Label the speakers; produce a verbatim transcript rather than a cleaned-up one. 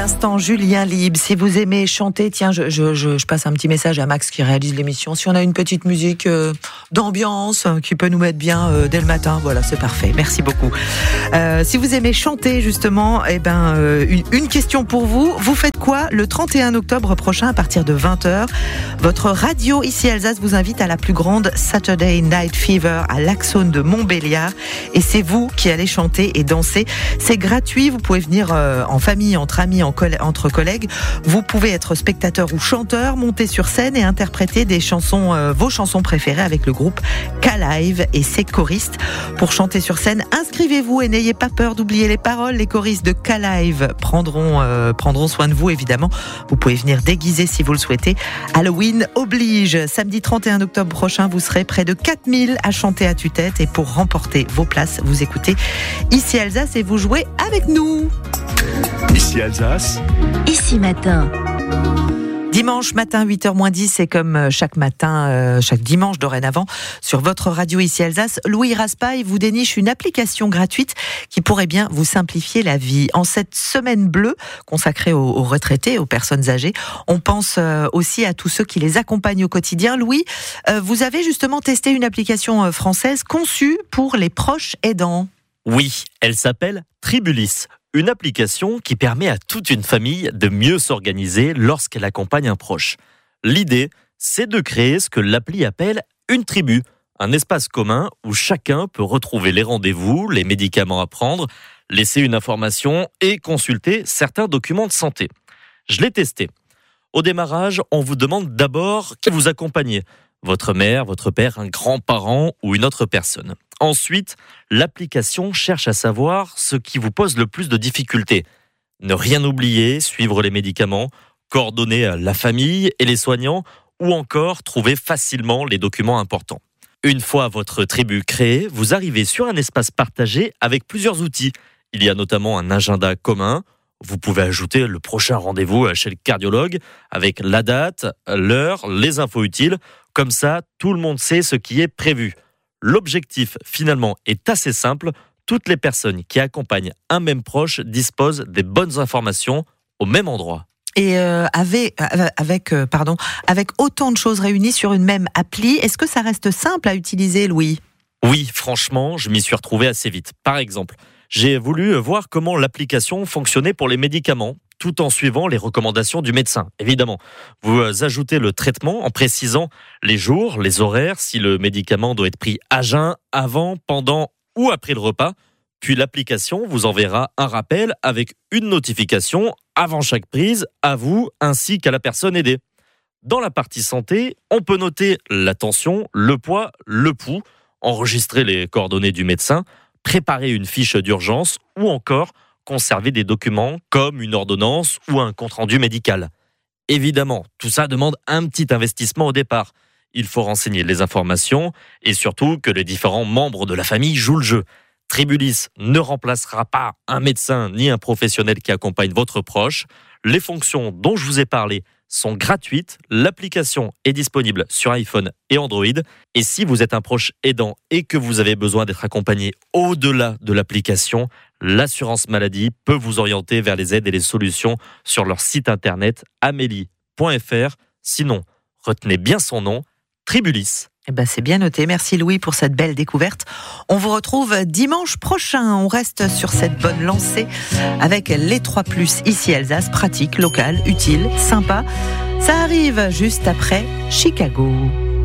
Speaker 1: Instant Julien Libre, si vous aimez chanter, tiens, je, je, je, je passe un petit message à Max qui réalise l'émission. Si on a une petite musique euh, d'ambiance euh, qui peut nous mettre bien euh, dès le matin, voilà, c'est parfait. Merci beaucoup. Euh, si vous aimez chanter, justement, eh ben, euh, une, une question pour vous. Vous faites quoi le trente et un octobre prochain à partir de vingt heures? Votre radio ici Alsace vous invite à la plus grande Saturday Night Fever à l'Axone de Montbéliard. Et c'est vous qui allez chanter et danser. C'est gratuit. Vous pouvez venir euh, en famille, entre amis, en entre collègues. Vous pouvez être spectateur ou chanteur, monter sur scène et interpréter des chansons, euh, vos chansons préférées avec le groupe K-Live et ses choristes. Pour chanter sur scène, inscrivez-vous et n'ayez pas peur d'oublier les paroles. Les choristes de K-Live prendront, euh, prendront soin de vous, évidemment. Vous pouvez venir déguiser si vous le souhaitez. Halloween oblige. Samedi trente et un octobre prochain, vous serez près de quatre mille à chanter à tue-tête. Et pour remporter vos places, vous écoutez Ici Alsace et vous jouez avec nous.
Speaker 2: Ici Alsace.
Speaker 3: Ici matin.
Speaker 1: Dimanche matin, huit heures moins dix, c'est comme chaque matin, euh, chaque dimanche dorénavant, sur votre radio ici Alsace, Louis Raspail vous déniche une application gratuite qui pourrait bien vous simplifier la vie. En cette semaine bleue consacrée aux, aux retraités, aux personnes âgées, on pense euh, aussi à tous ceux qui les accompagnent au quotidien. Louis, euh, vous avez justement testé une application française conçue pour les proches aidants.
Speaker 4: Oui, elle s'appelle Tribulis. Une application qui permet à toute une famille de mieux s'organiser lorsqu'elle accompagne un proche. L'idée, c'est de créer ce que l'appli appelle une tribu, un espace commun où chacun peut retrouver les rendez-vous, les médicaments à prendre, laisser une information et consulter certains documents de santé. Je l'ai testé. Au démarrage, on vous demande d'abord qui vous accompagnez. Votre mère, votre père, un grand-parent ou une autre personne. Ensuite, l'application cherche à savoir ce qui vous pose le plus de difficultés. Ne rien oublier, suivre les médicaments, coordonner la famille et les soignants ou encore trouver facilement les documents importants. Une fois votre tribu créée, vous arrivez sur un espace partagé avec plusieurs outils. Il y a notamment un agenda commun. Vous pouvez ajouter le prochain rendez-vous chez le cardiologue avec la date, l'heure, les infos utiles. Comme ça, tout le monde sait ce qui est prévu. L'objectif, finalement, est assez simple. Toutes les personnes qui accompagnent un même proche disposent des bonnes informations au même endroit.
Speaker 1: Et euh, avec, avec, euh, pardon, avec autant de choses réunies sur une même appli, est-ce que ça reste simple à utiliser, Louis ?
Speaker 4: Oui, franchement, je m'y suis retrouvé assez vite. Par exemple, j'ai voulu voir comment l'application fonctionnait pour les médicaments, tout en suivant les recommandations du médecin, évidemment. Vous ajoutez le traitement en précisant les jours, les horaires, si le médicament doit être pris à jeun, avant, pendant ou après le repas. Puis l'application vous enverra un rappel avec une notification avant chaque prise, à vous ainsi qu'à la personne aidée. Dans la partie santé, on peut noter la tension, le poids, le pouls, enregistrer les coordonnées du médecin, préparer une fiche d'urgence ou encore conserver des documents comme une ordonnance ou un compte-rendu médical. Évidemment, tout ça demande un petit investissement au départ. Il faut renseigner les informations et surtout que les différents membres de la famille jouent le jeu. Tribulis ne remplacera pas un médecin ni un professionnel qui accompagne votre proche. Les fonctions dont je vous ai parlé sont gratuites. L'application est disponible sur iPhone et Android. Et si vous êtes un proche aidant et que vous avez besoin d'être accompagné au-delà de l'application, l'assurance maladie peut vous orienter vers les aides et les solutions sur leur site internet amélie point f r. Sinon, retenez bien son nom, Tribulis.
Speaker 1: Eh ben, c'est bien noté. Merci Louis pour cette belle découverte. On vous retrouve dimanche prochain. On reste sur cette bonne lancée avec les trois plus ici Alsace. Pratique, local, utile, sympa. Ça arrive juste après Chicago.